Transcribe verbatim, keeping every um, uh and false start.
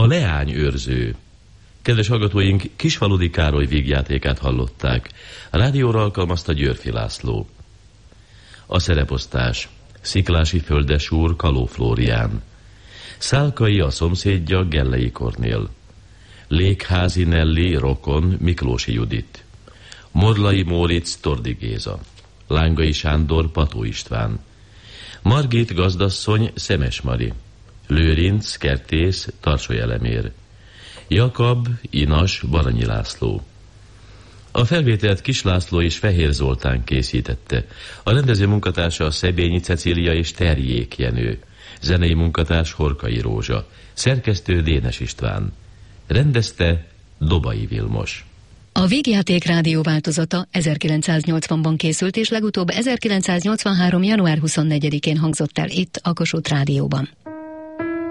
leányőrző. Kedves hallgatóink, Kisfaludy Károly vígjátékát hallották. A rádióra alkalmazta Györfi László. A szereposztás: Sziklási Földesúr Kaló Flórián, Szálkai a szomszédja Gellei Kornél, Lékházi Nelli rokon Miklósi Judit, Morlai Móricz Tordi Géza, Lángai Sándor Pató István, Margit gazdasszony Szemes Mari, Lőrinc kertész Tarsoly Elemér, Jakab Inas Baranyi László. A felvételt Kis László és Fehér Zoltán készítette. A rendező munkatársa Szebényi Cecília és Terjék Jenő. Zenei munkatárs Horkai Rózsa. Szerkesztő Dénes István. Rendezte Dobai Vilmos. A Vígjáték rádió változata ezerkilencszáznyolcvanban készült, és legutóbb ezerkilencszáznyolcvanhárom. január huszonnegyedikén hangzott el itt a Kossuth Rádióban.